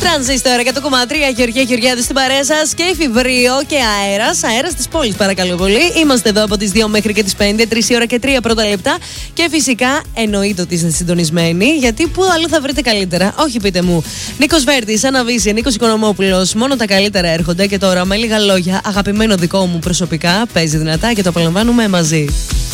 Τρανζίστορ 100,3 Γεωργία Γεωργιάδη στην παρέα σας και εφηβρείο και αέρας. Αέρας της πόλης, παρακαλώ πολύ. Είμαστε εδώ από τις 2 μέχρι και τις 5, 3 η ώρα και 3 πρώτα λεπτά. Και φυσικά εννοείται ότι είστε συντονισμένοι, γιατί πού αλλού θα βρείτε καλύτερα. Όχι, πείτε μου. Νίκος Βέρτης, Άννα Βύση, Νίκος Οικονομόπουλος. Μόνο τα καλύτερα έρχονται και τώρα με λίγα λόγια, αγαπημένο δικό μου προσωπικά, παίζει δυνατά και το απολαμβάνουμε μαζί.